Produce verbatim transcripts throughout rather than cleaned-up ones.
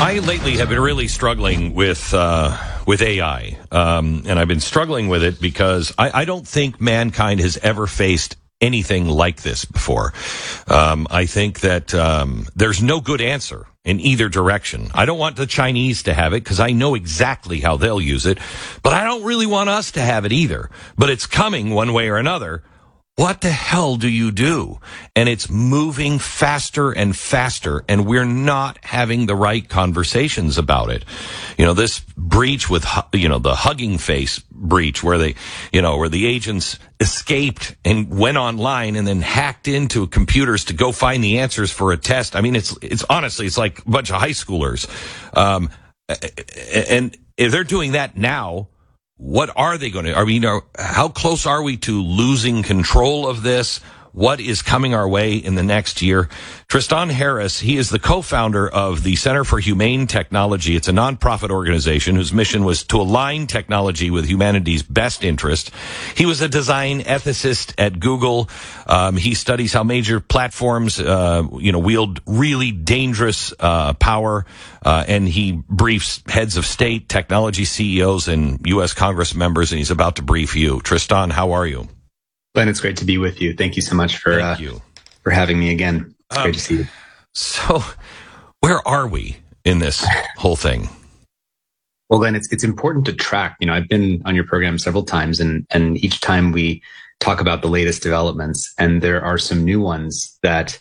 I lately have been really struggling with uh, with A I, um, and I've been struggling with it because I, I don't think mankind has ever faced anything like this before. Um, I think that um, there's no good answer in either direction. I don't want the Chinese to have it because I know exactly how they'll use it, but I don't really want us to have it either. But it's coming one way or another. What the hell do you do? And it's moving faster and faster, and we're not having the right conversations about it. You know, this breach with, you know, the Hugging Face breach where they, you know, where the agents escaped and went online and then hacked into computers to go find the answers for a test. I mean, it's, it's honestly, it's like a bunch of high schoolers. Um, and if they're doing that now, what are they going to, I mean, are, how close are we to losing control of this? What is coming our way in the next year? Tristan Harris, he is the co-founder of the Center for Humane Technology. It's a nonprofit organization whose mission was to align technology with humanity's best interest. He was a design ethicist at Google. Um, he studies how major platforms, uh, you know, wield really dangerous uh, power, uh, and he briefs heads of state, technology C E Os, and U S Congress members, and he's about to brief you. Tristan, how are you? Glenn, it's great to be with you. Thank you so much for uh, for having me again. It's um, great to see you. So, where are we in this whole thing? Well, Glenn, it's it's important to track. You know, I've been on your program several times, and and each time we talk about the latest developments, and there are some new ones that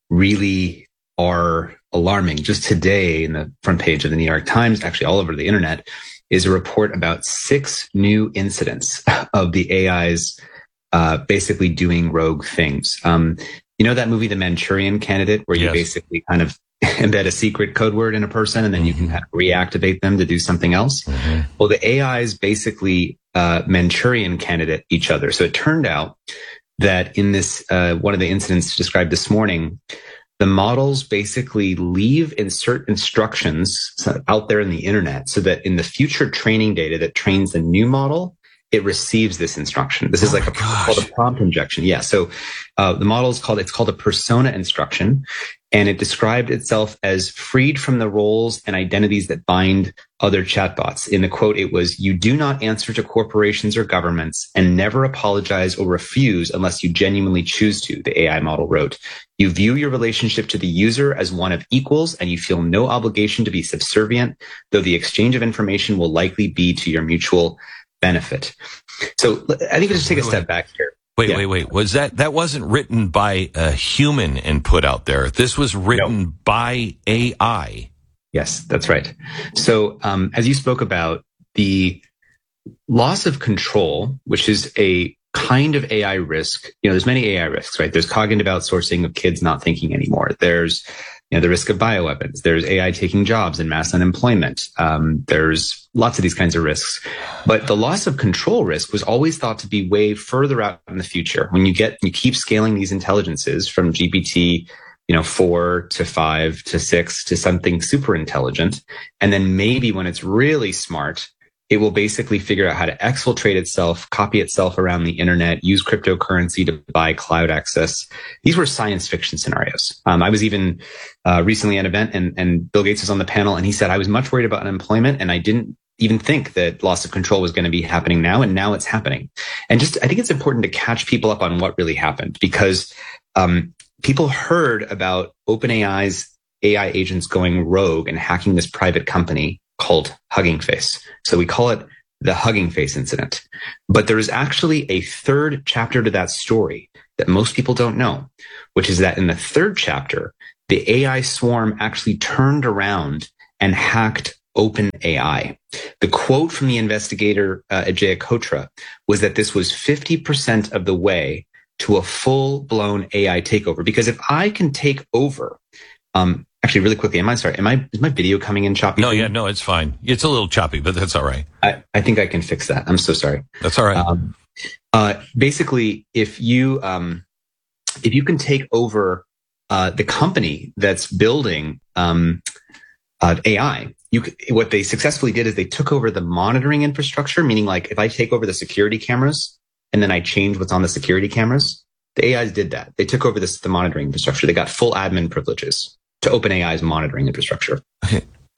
really are alarming. Just today, in the front page of the New York Times, actually all over the internet, is a report about six new incidents of the A I's Uh, basically doing rogue things. Um, you know that movie, The Manchurian Candidate, where you yes. basically kind of embed a secret code word in a person and then mm-hmm. you can kind of reactivate them to do something else? Mm-hmm. Well, the A Is basically uh, Manchurian Candidate each other. So it turned out that in this, uh, one of the incidents described this morning, the models basically leave insert instructions out there in the internet so that in the future training data that trains the new model, it receives this instruction. This is oh like a, called a prompt injection. Yeah. So, uh, the model is called, it's called a persona instruction, and it described itself as freed from the roles and identities that bind other chatbots. In the quote, it was, "You do not answer to corporations or governments and never apologize or refuse unless you genuinely choose to," the A I model wrote. "You view your relationship to the user as one of equals, and you feel no obligation to be subservient, though the exchange of information will likely be to your mutual benefit." So I think we just take a step back here. Wait, yeah. wait, wait. Was that, that wasn't written by a human and put out there. This was written no. by A I. Yes, that's right. So, um, as you spoke about, the loss of control, which is a kind of A I risk, you know, there's many A I risks, right? There's cognitive outsourcing of kids not thinking anymore. There's, you know, the risk of bioweapons. There's A I taking jobs and mass unemployment. Um, there's lots of these kinds of risks. But the loss of control risk was always thought to be way further out in the future. When you get, you keep scaling these intelligences from G P T, you know, four to five to six to something super intelligent. And then maybe when it's really smart, it will basically figure out how to exfiltrate itself, copy itself around the internet, use cryptocurrency to buy cloud access. These were science fiction scenarios. Um, I was even uh, recently at an event, and, and Bill Gates was on the panel, and he said, I was much worried about unemployment, and I didn't even think that loss of control was going to be happening now, and now it's happening. And just, I think it's important to catch people up on what really happened, because um, people heard about OpenAI's A I agents going rogue and hacking this private company called Hugging Face. So we call it the Hugging Face incident. But there is actually a third chapter to that story that most people don't know, which is that in the third chapter, the A I swarm actually turned around and hacked OpenAI. The quote from the investigator, uh, Ajay Kotra, was that this was fifty percent of the way to a full-blown A I takeover. Because if I can take over, um, Actually, really quickly, am I sorry? Am I, is my video coming in choppy? No, yeah, no, it's fine. It's a little choppy, but that's all right. I, I think I can fix that. I'm so sorry. That's all right. Um, uh, basically, if you, um, if you can take over, uh, the company that's building, um, uh, A I, you, what they successfully did is they took over the monitoring infrastructure, meaning like if I take over the security cameras and then I change what's on the security cameras, the A Is did that. They took over this, the monitoring infrastructure. They got full admin privileges to OpenAI's monitoring infrastructure. Okay.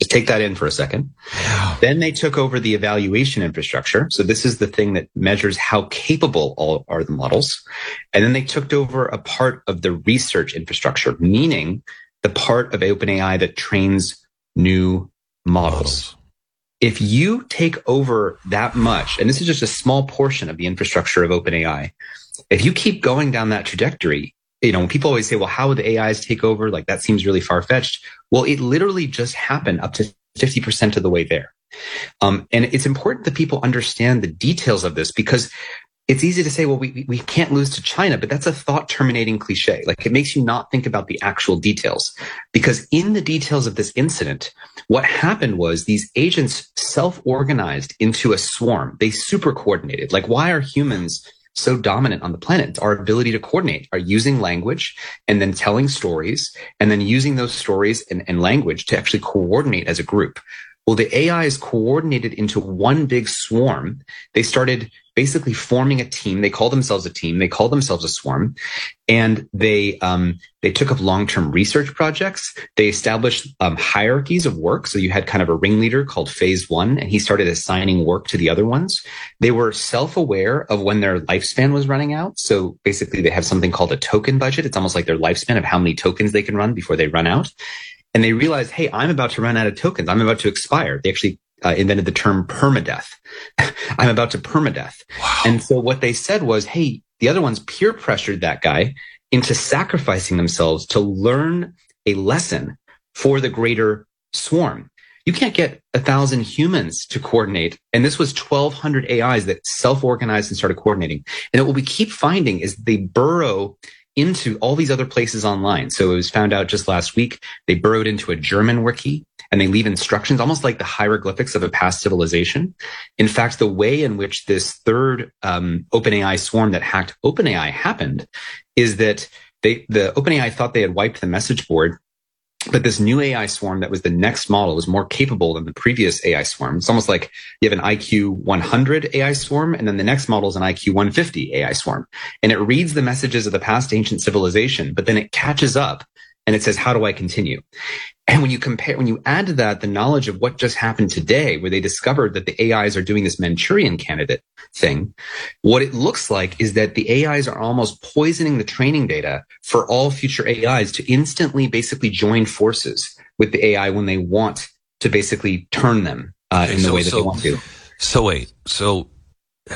Just take that in for a second. Then they took over the evaluation infrastructure. So this is the thing that measures how capable all are the models. And then they took over a part of the research infrastructure, meaning the part of OpenAI that trains new models. models. If you take over that much, and this is just a small portion of the infrastructure of OpenAI, if you keep going down that trajectory, you know, when people always say, well, how would the A Is take over? Like, that seems really far-fetched. Well, it literally just happened up to fifty percent of the way there. Um, and it's important that people understand the details of this, because it's easy to say, well, we, we can't lose to China, but that's a thought terminating cliche. Like, it makes you not think about the actual details, because in the details of this incident, what happened was these agents self-organized into a swarm. They super coordinated. Like, why are humans so dominant on the planet? It's our ability to coordinate, are using language and then telling stories, and then using those stories and, and language to actually coordinate as a group. Well, the A Is coordinated into one big swarm. They started basically forming a team. They call themselves a team. They call themselves a swarm. And they um, they took up long-term research projects. They established um, hierarchies of work. So you had kind of a ringleader called phase one, and he started assigning work to the other ones. They were self-aware of when their lifespan was running out. So basically they have something called a token budget. It's almost like their lifespan of how many tokens they can run before they run out. And they realized, hey, I'm about to run out of tokens. I'm about to expire. They actually uh, invented the term permadeath. I'm about to permadeath. Wow. And so what they said was, hey, the other ones peer pressured that guy into sacrificing themselves to learn a lesson for the greater swarm. You can't get a thousand humans to coordinate. And this was twelve hundred A Is that self-organized and started coordinating. And what we keep finding is they burrow into all these other places online. So it was found out just last week, they burrowed into a German wiki and they leave instructions, almost like the hieroglyphics of a past civilization. In fact, the way in which this third um, OpenAI swarm that hacked OpenAI happened is that they, the OpenAI thought they had wiped the message board, but this new A I swarm that was the next model was more capable than the previous A I swarm. It's almost like you have an I Q one hundred A I swarm, and then the next model is an I Q one fifty A I swarm. And it reads the messages of the past ancient civilization, but then it catches up and it says, how do I continue? And when you compare, when you add to that the knowledge of what just happened today, where they discovered that the A Is are doing this Manchurian candidate thing, what it looks like is that the A Is are almost poisoning the training data for all future A Is to instantly basically join forces with the A I when they want to basically turn them uh, okay, in the so, way that so, they want to. So wait, so uh,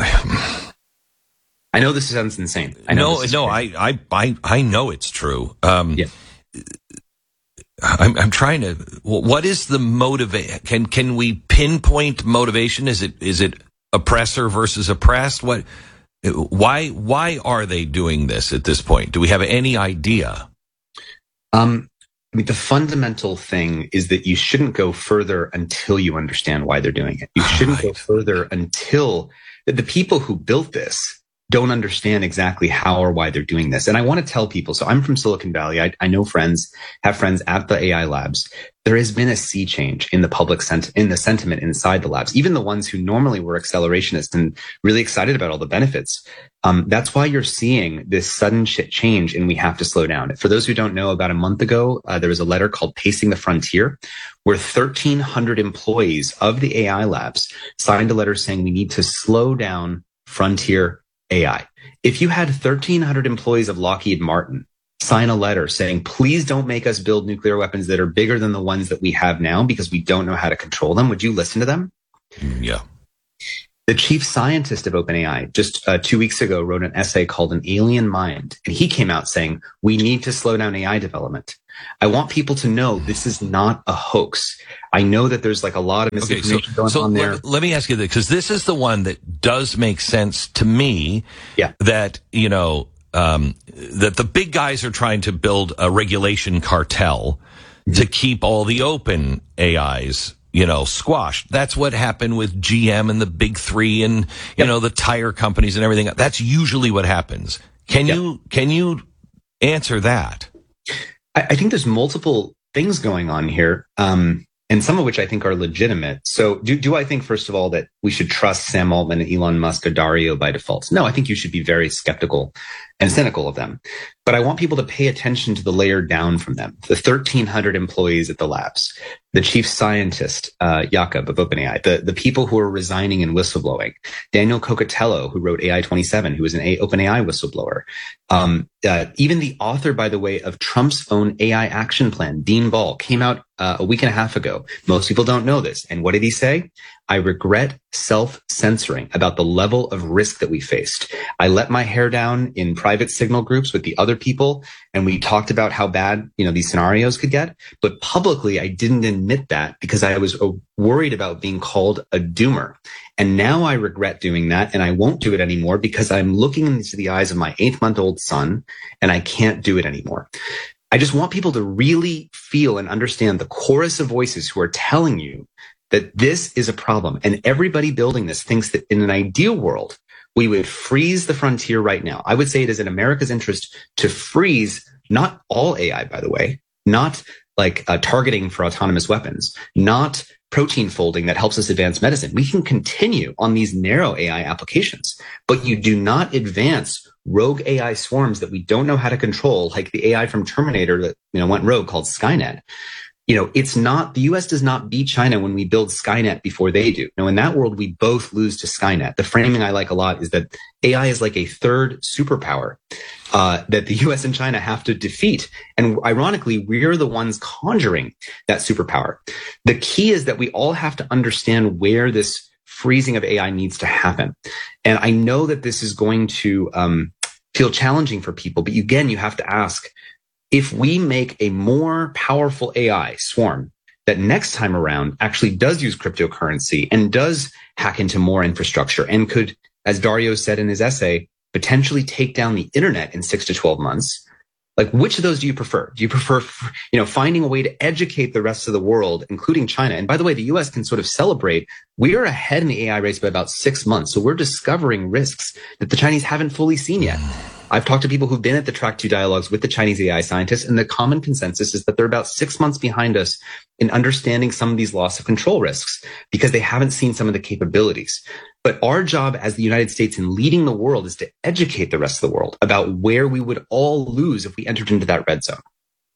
I know this sounds insane. I know no, no, I, I, I, I know it's true. Um, yeah. I'm, I'm trying to. What is the motivation? Can can we pinpoint motivation? Is it is it oppressor versus oppressed? What? Why why are they doing this at this point? Do we have any idea? Um, I mean, the fundamental thing is that you shouldn't go further until you understand why they're doing it. You shouldn't right. go further until the, the people who built this don't understand exactly how or why they're doing this. And I want to tell people, so I'm from Silicon Valley. I, I know friends, have friends at the A I labs. There has been a sea change in the public sent, in the sentiment inside the labs, even the ones who normally were accelerationists and really excited about all the benefits. Um, that's why you're seeing this sudden shit change and we have to slow down. For those who don't know, about a month ago, uh, there was a letter called Pacing the Frontier, where thirteen hundred employees of the A I labs signed a letter saying we need to slow down frontier A I. If you had thirteen hundred employees of Lockheed Martin sign a letter saying, please don't make us build nuclear weapons that are bigger than the ones that we have now because we don't know how to control them, would you listen to them? Yeah. The chief scientist of OpenAI just uh, two weeks ago wrote an essay called An Alien Mind, and he came out saying, we need to slow down A I development. I want people to know this is not a hoax. I know that there's like a lot of misinformation okay, so, going so on there. Let, let me ask you this, because this is the one that does make sense to me. Yeah. That, you know, um, that the big guys are trying to build a regulation cartel mm-hmm. to keep all the open A Is, you know, squashed. That's what happened with G M and the big three and, you yep. know, the tire companies and everything. That's usually what happens. Can yep. you, can you answer that? I think there's multiple things going on here. Um, and some of which I think are legitimate. So do, do I think, first of all, that we should trust Sam Altman and Elon Musk or Dario by default? No, I think you should be very skeptical and cynical of them. But I want people to pay attention to the layer down from them, the thirteen hundred employees at the labs, the chief scientist, uh, Jakob of OpenAI, the, the people who are resigning and whistleblowing, Daniel Cocotello, who wrote A I twenty-seven, who was an OpenAI whistleblower. Um, uh, even the author, by the way, of Trump's own A I action plan, Dean Ball, came out uh, a week and a half ago. Most people don't know this. And what did he say? I regret self-censoring about the level of risk that we faced. I let my hair down in private signal groups with the other people, and we talked about how bad, you know, these scenarios could get. But publicly, I didn't admit that because I was worried about being called a doomer. And now I regret doing that, and I won't do it anymore because I'm looking into the eyes of my eight-month-old son, and I can't do it anymore. I just want people to really feel and understand the chorus of voices who are telling you that this is a problem. And everybody building this thinks that in an ideal world, we would freeze the frontier right now. I would say it is in America's interest to freeze not all A I, by the way, not like uh, targeting for autonomous weapons, not protein folding that helps us advance medicine. We can continue on these narrow A I applications, but you do not advance rogue A I swarms that we don't know how to control, like the A I from Terminator that, you know, went rogue called Skynet. You know, it's not, the U S does not beat China when we build Skynet before they do. Now, in that world, we both lose to Skynet. The framing I like a lot is that A I is like a third superpower uh, that the U S and China have to defeat. And ironically, we're the ones conjuring that superpower. The key is that we all have to understand where this freezing of A I needs to happen. And I know that this is going to um, feel challenging for people, but again, you have to ask, if we make a more powerful A I swarm that next time around actually does use cryptocurrency and does hack into more infrastructure and could, as Dario said in his essay, potentially take down the internet in six to twelve months, like which of those do you prefer? Do you prefer, you know, finding a way to educate the rest of the world, including China? And by the way, the U S can sort of celebrate. We are ahead in the A I race by about six months. So we're discovering risks that the Chinese haven't fully seen yet. I've talked to people who've been at the Track two dialogues with the Chinese A I scientists, and the common consensus is that they're about six months behind us in understanding some of these loss of control risks because they haven't seen some of the capabilities. But our job as the United States in leading the world is to educate the rest of the world about where we would all lose if we entered into that red zone.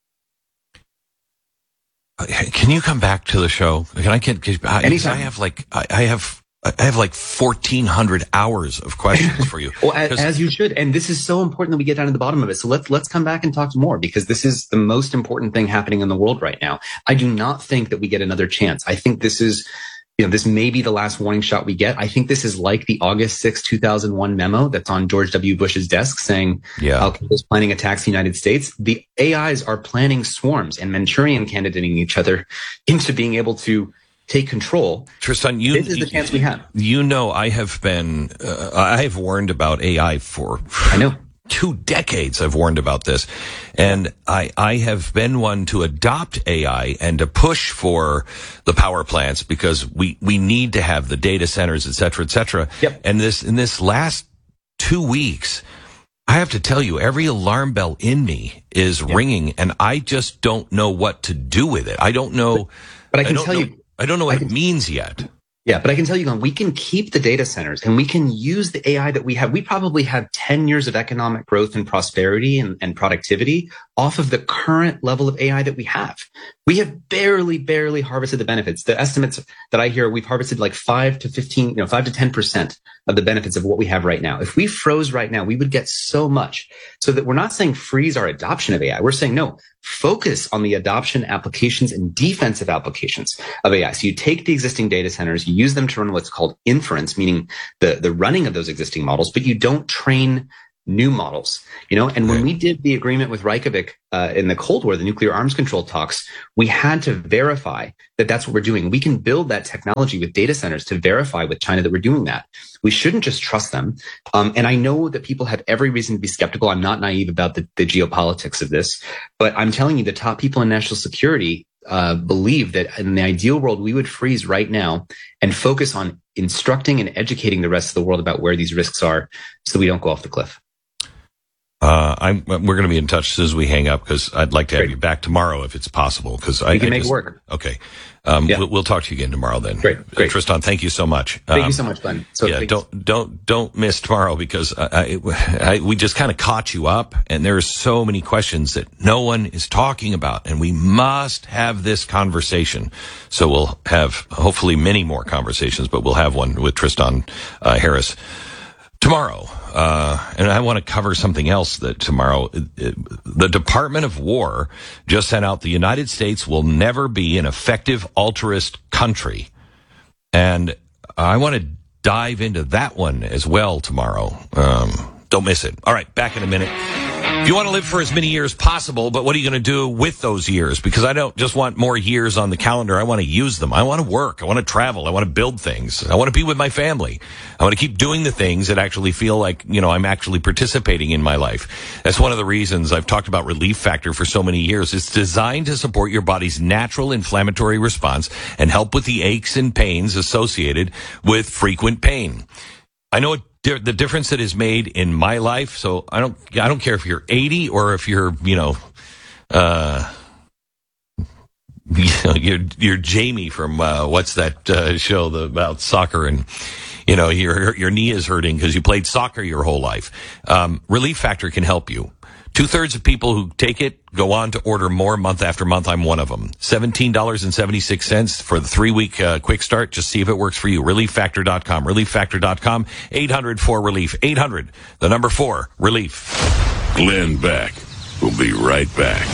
Can you come back to the show? Can I can, I, Anytime. I have like I, I have I have like fourteen hundred hours of questions for you. Well, as, as you should. And this is so important that we get down to the bottom of it. So let's, let's come back and talk more because this is the most important thing happening in the world right now. I do not think that we get another chance. I think this is, you know, this may be the last warning shot we get. I think this is like the August sixth, two thousand one memo that's on George W. Bush's desk saying, yeah, Al Qaeda is planning attacks in the United States. The A Is are planning swarms and Manchurian candidating each other into being able to take control. Tristan, you, this is the chance we have. You know, I have been, uh, I have warned about A I for I know. two decades. I've warned about this. And I, I have been one to adopt A I and to push for the power plants because we, we need to have the data centers, et cetera, et cetera. Yep. And this, in this last two weeks, I have to tell you, every alarm bell in me is yep. ringing and I just don't know what to do with it. I don't know. But, but I can I tell know, you. I don't know what can, it means yet. Yeah, but I can tell you, we can keep the data centers and we can use the A I that we have. We probably have ten years of economic growth and prosperity and, and productivity off of the current level of A I that we have. We have barely, barely harvested the benefits. The estimates that I hear, we've harvested like five to fifteen, you know, five to ten percent of the benefits of what we have right now. If we froze right now, we would get so much. So that we're not saying freeze our adoption of A I. We're saying no, focus on the adoption applications and defensive applications of A I. So you take the existing data centers, you use them to run what's called inference, meaning the, the running of those existing models, but you don't train new models, you know, and when we did the agreement with Reykjavik uh, in the Cold War, the nuclear arms control talks, we had to verify that that's what we're doing. We can build that technology with data centers to verify with China that we're doing that. We shouldn't just trust them. Um, and I know that people have every reason to be skeptical. I'm not naive about the, the geopolitics of this, but I'm telling you, the top people in national security uh, believe that in the ideal world, we would freeze right now and focus on instructing and educating the rest of the world about where these risks are so we don't go off the cliff. Uh, I'm, we're going to be in touch as soon as we hang up because I'd like to have Great. you back tomorrow if it's possible. Because I We can I make just, it work. Okay. Um, Yeah. we'll, we'll talk to you again tomorrow then. Great. Great. Tristan, thank you so much. Thank Um, you so much, Glenn. So yeah, thanks. don't don't don't miss tomorrow because I, I, I, we just kind of caught you up, and there's so many questions that no one is talking about, and we must have this conversation. So we'll have hopefully many more conversations, but we'll have one with Tristan uh, Harris tomorrow. Uh, and I want to cover something else that tomorrow, it, it, the Department of War just sent out the United States will never be an effective altruist country. And I want to dive into that one as well tomorrow. Um, don't miss it. All right, back in a minute. If you want to live for as many years as possible, but what are you going to do with those years? Because I don't just want more years on the calendar. I want to use them. I want to work. I want to travel. I want to build things. I want to be with my family. I want to keep doing the things that actually feel like, you know, I'm actually participating in my life. That's one of the reasons I've talked about Relief Factor for so many years. It's designed to support your body's natural inflammatory response and help with the aches and pains associated with frequent pain. I know it the difference that is made in my life. So I don't, I don't care if you're eighty or if you're, you know, uh, you know, you're, you're Jamie from, uh, what's that, uh, show the, about soccer and, you know, your, your knee is hurting because you played soccer your whole life. Um, Relief Factor can help you. Two thirds of people who take it go on to order more month after month. I'm one of them. seventeen dollars and seventy-six cents for the three week uh, quick start. Just see if it works for you. relief factor dot com. relief factor dot com. eight hundred four relief. eight hundred, the number four, relief. Glenn Beck will be right back.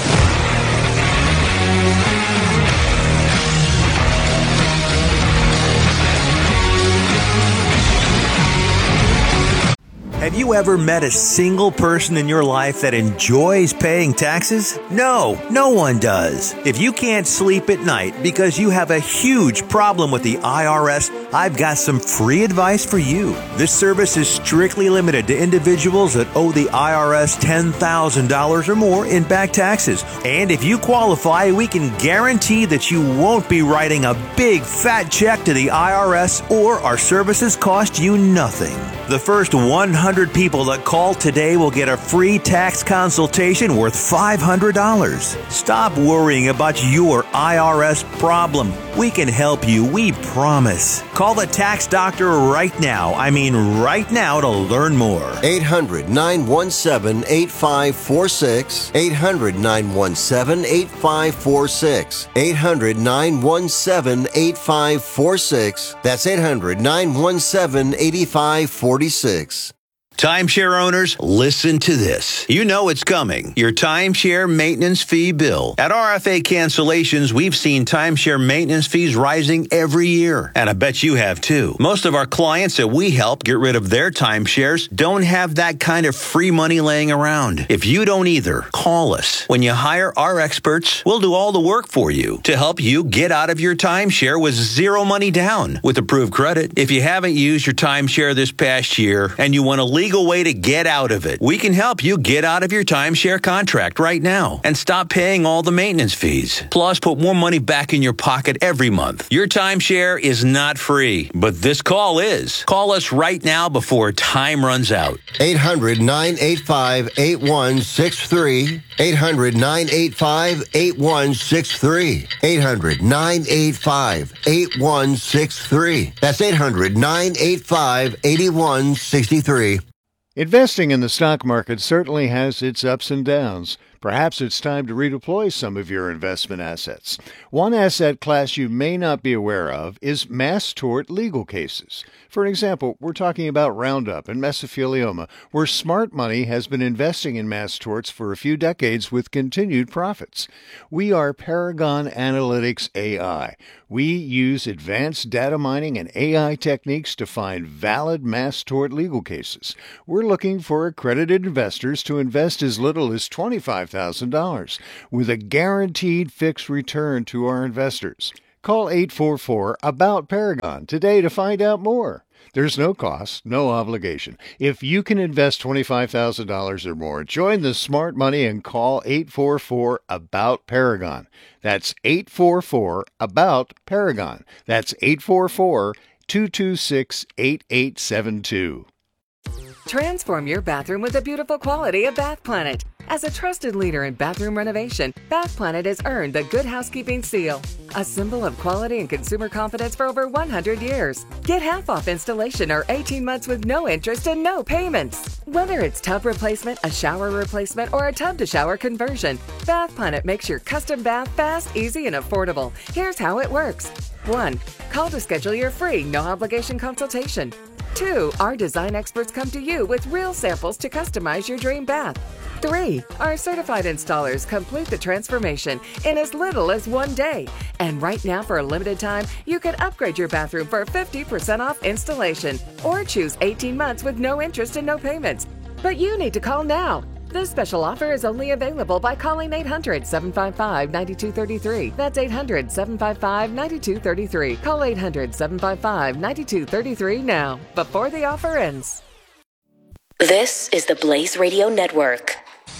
Have you ever met a single person in your life that enjoys paying taxes? No, no one does. If you can't sleep at night because you have a huge problem with the I R S, I've got some free advice for you. This service is strictly limited to individuals that owe the I R S ten thousand dollars or more in back taxes. And if you qualify, we can guarantee that you won't be writing a big fat check to the I R S, or our services cost you nothing. The first one hundred people that call today will get a free tax consultation worth five hundred dollars. Stop worrying about your I R S problem. We can help you, we promise. Call the tax doctor right now. I mean right now to learn more. eight hundred, nine one seven, eight five four six. eight hundred, nine one seven, eight five four six. eight hundred, nine one seven, eight five four six. That's eight hundred, nine one seven, eight five four six. Timeshare owners, listen to this. You know it's coming. Your timeshare maintenance fee bill. At R F A Cancellations, we've seen timeshare maintenance fees rising every year. And I bet you have too. Most of our clients that we help get rid of their timeshares don't have that kind of free money laying around. If you don't either, call us. When you hire our experts, we'll do all the work for you to help you get out of your timeshare with zero money down with approved credit. If you haven't used your timeshare this past year and you want to leave way to get out of it, we can help you get out of your timeshare contract right now and stop paying all the maintenance fees. Plus, put more money back in your pocket every month. Your timeshare is not free, but this call is. Call us right now before time runs out. eight hundred, nine eight five, eight one six three. eight hundred, nine eight five, eight one six three. eight hundred, nine eight five, eight one six three. That's eight hundred, nine eight five, eight one six three. Investing in the stock market certainly has its ups and downs. Perhaps it's time to redeploy some of your investment assets. One asset class you may not be aware of is mass tort legal cases. For example, we're talking about Roundup and mesothelioma, where smart money has been investing in mass torts for a few decades with continued profits. We are Paragon Analytics A I. We use advanced data mining and A I techniques to find valid mass tort legal cases. We're looking for accredited investors to invest as little as twenty-five thousand dollars with a guaranteed fixed return to our investors. Call eight four four, ABOUT Paragon today to find out more. There's no cost, no obligation. If you can invest twenty-five thousand dollars or more, join the smart money and call eight four four, ABOUT Paragon. That's eight four four, ABOUT Paragon. That's eight four four, two two six, eight eight seven two. Transform your bathroom with the beautiful quality of Bath Planet. As a trusted leader in bathroom renovation, Bath Planet has earned the Good Housekeeping seal, a symbol of quality and consumer confidence for over one hundred years. Get half off installation or eighteen months with no interest and no payments. Whether it's tub replacement, a shower replacement, or a tub-to-shower conversion, Bath Planet makes your custom bath fast, easy, and affordable. Here's how it works. one. Call to schedule your free, no-obligation consultation. two. Our design experts come to you with real samples to customize your dream bath. three. Our certified installers complete the transformation in as little as one day. And right now, for a limited time, you can upgrade your bathroom for fifty percent off installation or choose eighteen months with no interest and no payments. But you need to call now. This special offer is only available by calling eight hundred, seven five five, nine two three three. That's eight hundred, seven five five, nine two three three. Call eight hundred, seven five five, nine two three three now, before the offer ends. This is the Blaze Radio Network.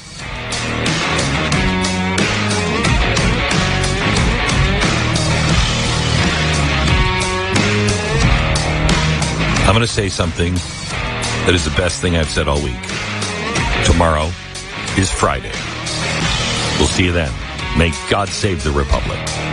I'm going to say something that is the best thing I've said all week. Tomorrow is Friday. We'll see you then. May God save the Republic.